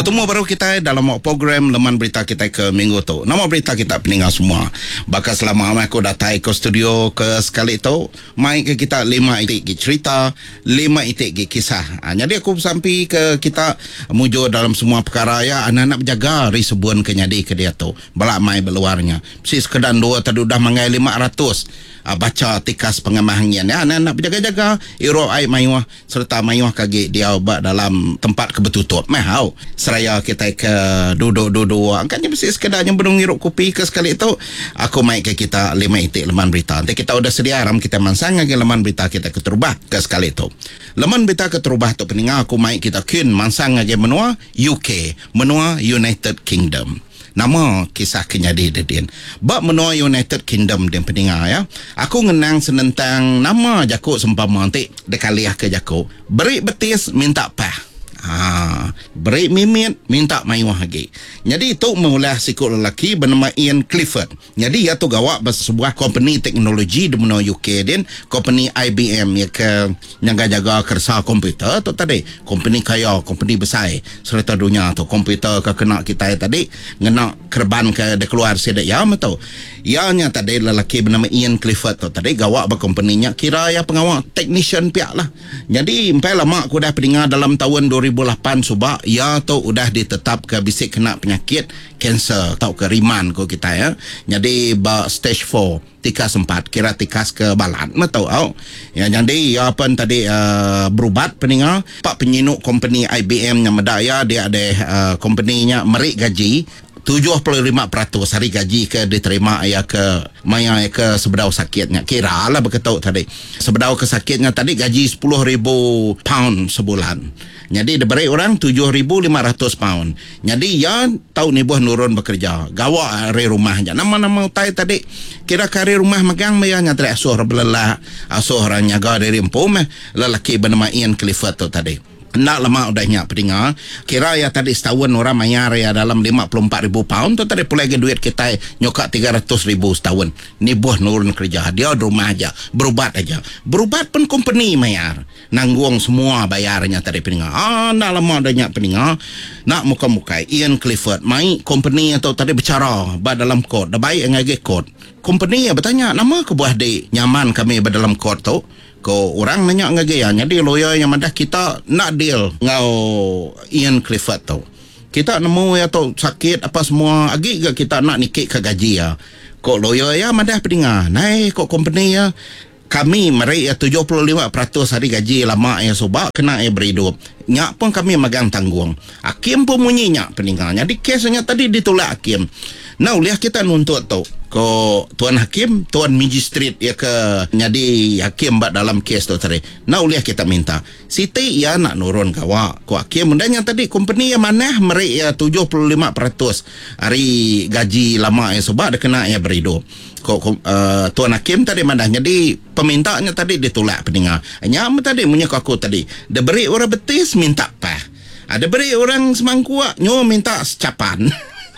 Bertemu baru kita dalam program Leman Berita kita ke minggu tu. Nama berita kita peninggal semua. Bakal selama aku datang ke studio ke sekali tu, mai ke kita 5 itik cerita, 5 itik kisah. Jadi aku sampai ke kita mujo dalam semua perkara ya, anak-anak berjaga risebuan ke nyadi ke dia tu. Balak mai beluarnya. Si sekedan dua tadi dah mangai 500. Baca tikas pengemahangian ya, anak-anak berjaga-jaga iro ai mayuah serta mayuah kage dia obat dalam tempat kebetutup mahau seraya kita ke duduk-duduk kan mesti sekedarnya benung ngirup kopi ke sekali itu aku mai ke kita 5 itik leman berita. Nanti kita udah sedia ram kita mansang lagi leman berita kita keterubah ke sekali itu. Leman berita keterubah tu peningal aku mai kita kin mansang lagi menua UK, menua United Kingdom. Nama kisah kenyadi dedin. Bab menua United Kingdom dan pendengar ya. Aku ngenang senentang nama Jakuk sempama nanti dekaliah ke Jakuk. Beri betis minta pah. Beri mimit minta mayuah lagi. Jadi itu mengulah sikut lelaki bernama Ian Clifford. Jadi ia tu gawak sebuah company teknologi di menua UK dan company IBM ya ke jaga-jaga kersa komputer tu tadi. Company kaya, company besar serta dunia tu komputer ke kena kita tadi ngena kerban ke de keluar sedak ya betul. Ianya tadi lelaki bernama Ian Clifford tu tadi gawak berkompaninya kira ya pengawal technician pihak lah. Jadi empai lama aku dah pendengar dalam tahun 2008 subak ya tu udah ditetap ke bisik kena penyakit kanser tau ke riman ko kita ya. Jadi stage 4 tikas 4 kira tikas ke balat tahu ya. Jadi apa tadi berubat peninggal pak penyinuk company IBM yang medaya dia ada company-nya merik gaji 75% hari gaji ke diterima ya ke maya ke sebedau sakitnya kira lah berketuk tadi sebedau kesakitnya tadi gaji 10,000 pound sebulan. Jadi diberi orang 7,500 pound. Jadi ya tahu ni buah nurun bekerja gawa hari rumah aja nama-nama utai tadi kira kari rumah megang mayanya tadi asuh belelah asuh orang nyaga dari empom lelaki bernama Ian Clifford tu tadi. Nak lama udahnya pendengar kira ya tadi setahun orang mayar ya dalam 54,000 pound tu tadi pula lagi duit kita nyokak 300,000 setahun. Ni buah nurun kerja dia di rumah aja berubat pun company mayar nanggung semua bayarnya tadi pendengar. Nak lama udahnya pendengar nak muka-muka Ian Clifford mai company atau tadi bicara dalam kod dah baik ngage kod company ya bertanya nama ke buah di nyaman kami dalam kod tu ko orang nanya ngagaya jadi lawyer yang madah kita nak deal ngau Ian Clifford tu kita nemu ya tu sakit apa semua agi ke kita nak nikik ke gaji ya ko lawyer ya madah pendengar naik ko company ya kami meri ya 75% hari gaji lama ya sobak kena ya berhidup nyak pun kami megang tanggung hakim pun munyinya pendengar jadi kesnya tadi ditolak hakim. Nah uliah kita nuntut tu ko tuan hakim tuan magistrate ya ke jadi hakim bak dalam kes tu tadi. Nah uliah kita minta siti ya nak nurun kawa ko hakim mudahnya tadi company yang mana meri ya 75% hari gaji lama ya sebab dah kena ya berhidup ko tuan hakim tadi mana jadi pemintanya tadi ditolak pendengar nyam tadi munya aku tadi dah beri orang betis minta pah ada beri orang semangkuak nyo minta secapan.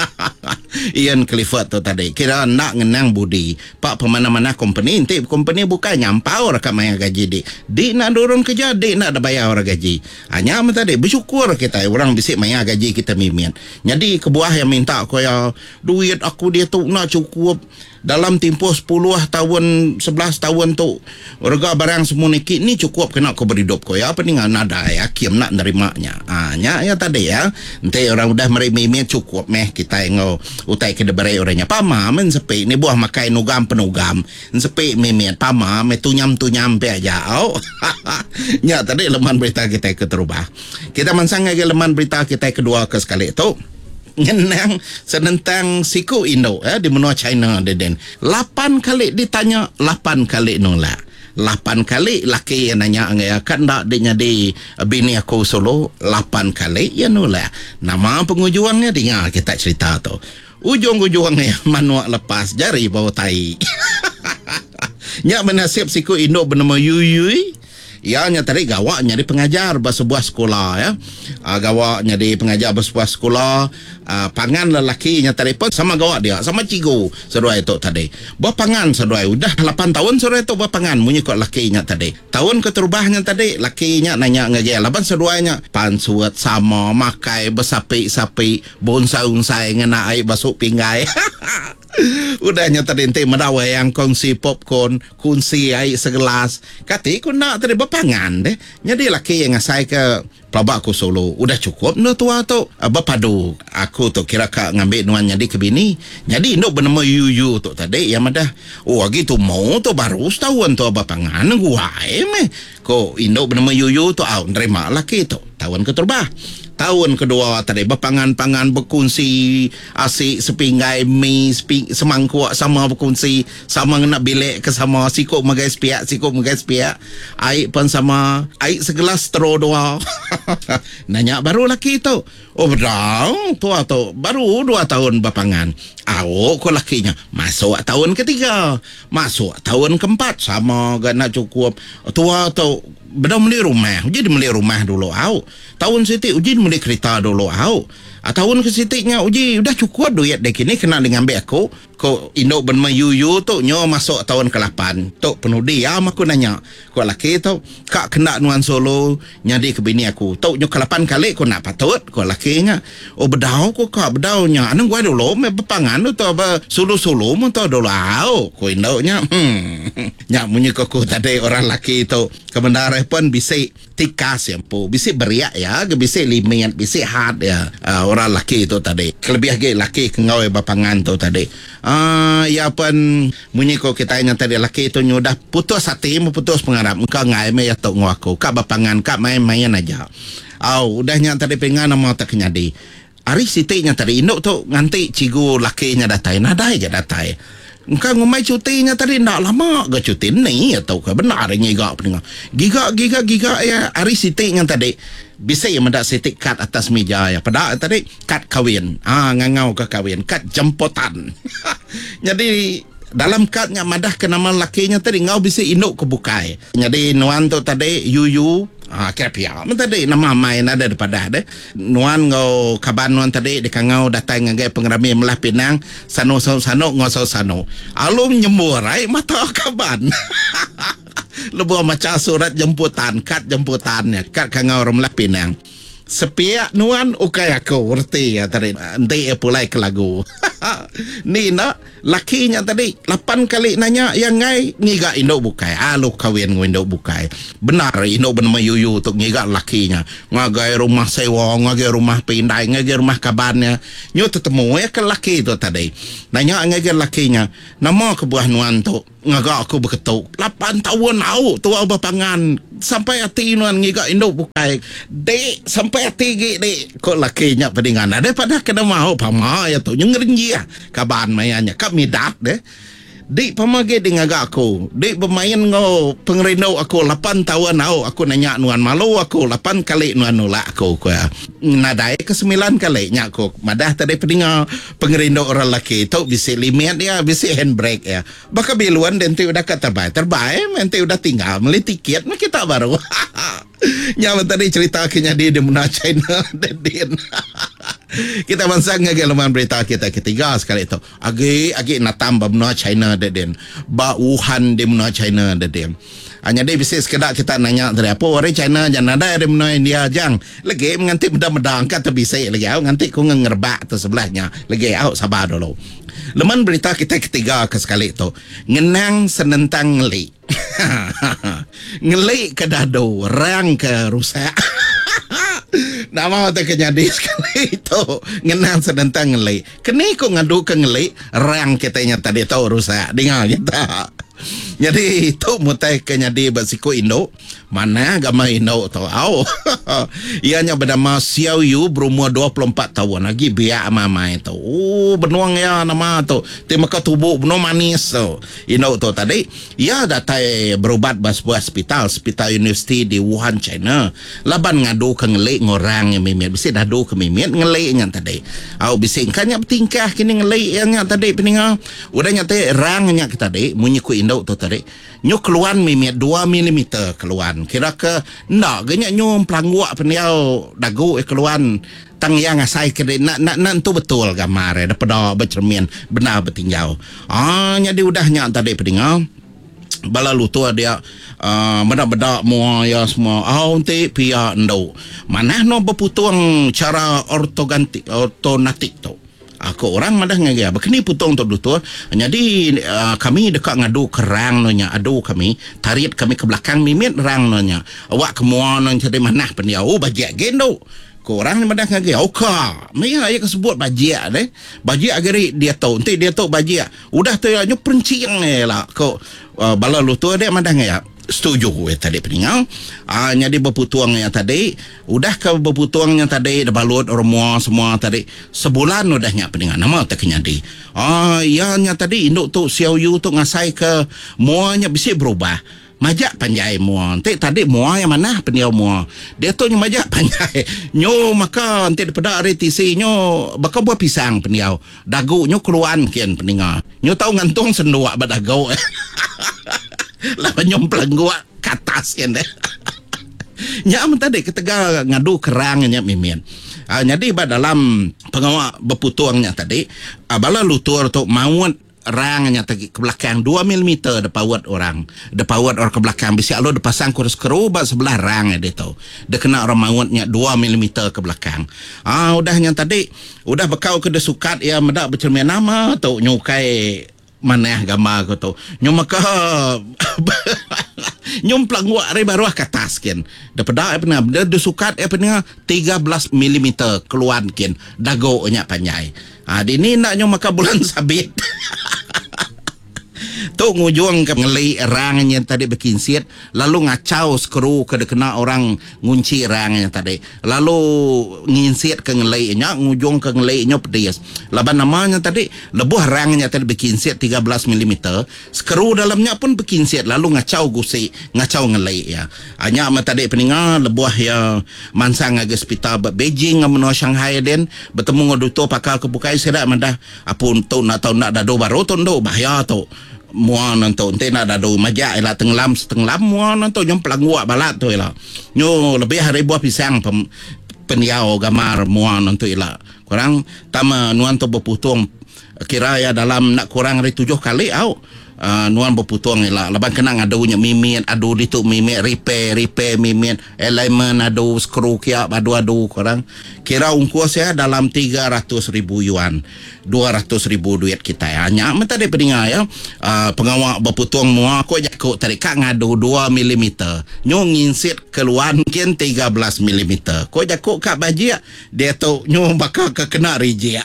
Ian Clifford tu tadi kira nak ngenang budi pak pemana-mana company nanti company bukan nyampau rakyat maya gaji di nak dorong kerja di nak ada bayar orang gaji hanya tadi bersyukur kita orang bisik maya gaji kita mimin jadi kebuah yang minta aku ya duit aku dia tu nak cukup dalam tempoh 10 tahun 11 tahun tu harga barang semua ni cukup kena aku berhidup ko ya apa ni nada ya hakim nak nerimanya nya ya tadi ya nanti orang udah meri cukup meh kita ngau utai ke debere orangnya pama men sepi ni buah makai nugam penugam sepi mimet pama me tunyam pe aja nya tadi leman berita kita keterubah kita mansang lagi leman berita kita kedua ke sekali tu ngenang senentang siku Indo di menua China deden 8 kali ditanya 8 kali nolak 8 kali laki yang nanya ya kan tak dia di bini aku solo 8 kali ya nolak nama pengujuannya dengar kita cerita tu ujung-ujungnya manuak lepas jari bau tai nyak menasib siku Indo bernama Yuyui Ianya tadi gawak jadi pengajar sebuah sekolah ya. Gawak jadi pengajar sebuah sekolah. Pangan lelakinya tadi pun sama gawak dia, sama cigo seruai itu tadi. Berpangan seruai udah 8 tahun seruai itu berpangan munyi kok lakinya tadi. Tahun keterubahnya tadi lakinya nanya ngege laban seruainya pansuat sama makai besapi-sapi bonsai-unsai ngena air basuk pinggai. Udahnya tadi ente medawa yang kongsi popcorn, kunci air segelas. Kati ku nak tadi berpangan deh. Jadi laki yang ngasai ke pelabak aku Solo. Udah cukup no tua tu. Berpadu. Aku tu kira kak ngambil nuan jadi ke bini. Jadi induk bernama Yuyu tu tadi. Yang madah. Oh gitu mau tu baru setahun tu berpangan. Gua meh. Ko induk bernama Yuyu tu nerima laki tu. Tahun keterbah. Tahun kedua tadi berpangan-pangan berkongsi asyik sepinggai mi semangkuk sama berkongsi sama nak bilik ke sama sikuk magais piak air pun sama air segelas straw doa. Nanya baru laki tu. Oh bedang tua tu baru 2 tahun berpangan. Awak ko lakinya masuk tahun ketiga, masuk tahun keempat sama gak nak cukup. Tua tu bedang beli rumah. Uji beli rumah dulu awak. Tahun sitik uji beli kereta dulu awak. Tahun ke sitiknya uji udah cukup duit dek ini kena ngambil aku. Ko induk bernama Yuyu tu nyo masuk tahun ke-8. Tok penuh diam aku nanya. Ko laki tu kak kena nuan Solo nyadi ke bini aku. Tok nyo ke-8 kali ko nak patut ko lakinya. Oh bedau ko kak bedaunya. Anang gua dulu me berpangan tu apa Solo mu tu dulu au. Ko induknya nyak munyi ko tadi orang laki tu kebenaran pun bisik tikas ya po. Bisik beriak ya, bisik limit, bisik hard ya. Orang laki tu tadi. Kelebih laki kengau berpangan tu tadi. Ya pun munyi ko kita nya tadi laki tu nyudah putus hati mu putus pengarap engkau ngai me ya tok ngaku kak bapangan kak main-main aja. Udahnya tadi pengan mau tak kenyadi. Ari sitiknya tadi induk tu nganti cigu lakinya datai nadai je datai. Engkau ngumai cutinya tadi ndak lama ke cuti ni atau ke benar ngiga pendengar. Giga ya ari sitiknya tadi bisa yang mendak sitik kad atas meja ya pada tadi kad kawin ngangau ke kawin kad jemputan. Jadi dalam kadnya madah ke nama lakinya tadi ngau bisa induk ke bukai. Jadi nuan tu tadi Yuyu kira pia tadi nama main ada daripada deh nuan ngau kaban nuan tadi di kangau datang ngagai pengrami melah Pinang sano ngosau sano alum nyemurai mata kaban. Lebuh macam surat jemputan, kad jemputannya, kad kangau orang melah Pinang. Sepiak nuan ukai aku berarti ya tadi nanti pulai ke lagu. Ni nak lakinya tadi 8 kali nanya yang ngai ngiga induk bukai. Lu kawin nginduk bukai. Benar induk bernama Yuyu untuk ngiga lakinya. Ngagai rumah sewa, ngagai rumah pindai, ngagai rumah kabannya. Nyu ketemu ya ke laki tu tadi. Nanya ngagai lakinya. Nama kebuah nuan tu ngagak aku berketuk 8 tahun au tua berpangan sampai hati nuan ngiga induk bukai. Dek sampai hati dek kok lakinya pedingan ada pada kena mau pama ya tu nyengerinji ya kaban mayanya kap midat deh. Dik pamage dengan aku. Dik bermain ngau pengerino aku 8 tahun aku nanya nuan malu aku 8 kali nuan nolak aku nadai ke 9 kali nyak aku madah tadi pedinga pengerino orang laki tu bisa limit ya bisa handbrake ya baka biluan dan tu udah terbaik nanti udah tinggal beli tiket kita baru. Nyala tadi cerita akhirnya dia muna China dan kita bangsa ngagelaman berita kita ketiga sekali itu agi nak tambah muna China dan ba Wuhan di muna China dan hanya dia bisa sekedar kita nanya dari apa orang China jangan ada muna India jang lagi menganti medang kata bisa lagi nganti ku ngerbak tu sebelahnya lagi sabar dulu. Leman berita kita ketiga ke sekali itu ngenang senentang ngeli. Ngeli ke dado rang ke rusak. Nama tak kenyadi sekali itu ngenang senentang ngeli. Kini ku ngadu ke ngeli rang kitanya tadi tahu rusak dengar kita. Jadi itu mutai kenyadi basiko Indo mana agama Indo tahu ianya bernama Xiao Yu berumur 24 tahun lagi biak mama itu benuang ya nama tu temaka tubuh benuang manis tu Indo tu tadi ia datai berobat sebuah hospital university di Wuhan China laban ngadu ke ngelik ngorang yang mimit bisa dadu ke mimit ngeliknya tadi bisa ingkanya bertingkah kini ngelik yang tadi peninga udah nyata rangnya kita tadi munyi ku Indo tu tadi tadi nyo keluan mimit 2 mm keluan kira ke ndak genya nyo pelangguak peniau dagu keluan tang yang asai ke nak tu betul gambar daripada bercermin benar bertinjau jadi udahnya tadi peningau bala lu tu dia benda-benda mua ya semua nanti pia ndo mana no berputung cara ortonatik tu aku orang madah ngaya begini putung tu betul jadi kami dekat ngadu kerang nonya adu kami tarik kami ke belakang mimit rang nonya awak kemua non jadi mana pendia bajak gendo korang ni madah ngaya oka mai ayah sebut bajak deh bajak gari dia tahu nanti dia tahu bajak udah tu nyo perenciang lah ko bala lu tu dia madah ngaya setuju tadi peningau jadi berputuangnya tadi udah ke berputuangnya tadi dah balut orang semua tadi sebulan udahnya peningau nama tak kenyadi ianya tadi induk tu siau yu tu ngasai ke muanya bisa berubah majak panjai mua nanti tadi mua yang mana peningau mua dia tu nyo majak panjai nyo maka nanti daripada RTC nyo bakal buah pisang peningau dagu nyo keluan kian peningau nyo tahu ngantung senduak badagu lah penyomplang gua ke atas kan deh. Nyam tadi ketega ngadu kerangnya mimin. Jadi dalam pengawal berputuangnya tadi bala lutur tu mauan rangnya tadi ke belakang 2 mm depawat orang ke belakang bisa lo dipasang kurus kerubat sebelah rang dia tu dia kena orang mauannya 2 mm ke belakang udahnya tadi udah bekau ke desukat ya medak bercermin nama tu nyukai mana gambar ko tu nyom maka nyom pelangguak re baru ke atas kan daripada apa dia sukat apa ni 13 mm keluar kan dago nya panjai di ni nak nyom maka bulan sabit tu ngujung ke ngelai rangnya tadi berkinsiat lalu ngacau skru ke kena orang ngunci rangnya tadi lalu nginsiat ke ngelai nya ngujung ke ngelai nya pedes laban namanya tadi lebuh rangnya tadi berkinsiat 13 mm skru dalamnya pun berkinsiat lalu ngacau gusi ngacau ngelai ya hanya tadi peninga lebuh ya mansang agak hospital Beijing menua Shanghai den bertemu ngoduto pakal kebukai sedak mandah apun tu nak tahu nak dado baru tu ndo bahaya tu mua nanto ente nak dado majak ila tenglam mua nanto nyom pelangguak balat tu ila nyo lebih hari buah pisang peniau gamar mua nanto ila kurang tama nuan to berputung kira ya dalam nak kurang dari 7 kali nuan berputung ila laban kena ngadunya mimit adu ditu mimit repair mimit elemen adu skru kia adu kurang kira ungkuas ya dalam 300,000 yuan 200,000 duit kita ya hanya tadi pedinga ya pengawak berputung mua ko jakuk tarik ngadu 2 mm nyo nginsit keluan kin 13 mm ko jakuk kak bajia dia tu nyo bakal kena rejea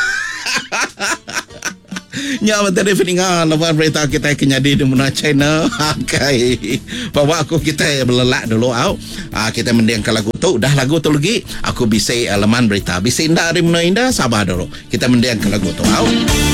Nyawa tadi peningan lepas berita kita kenyadi di mana China kai bawa aku kita belelak dulu kita mendengar lagu tu dah lagu tu lagi aku bisa eleman berita bisa indah dari mana indah sabar dulu kita mendengar lagu tu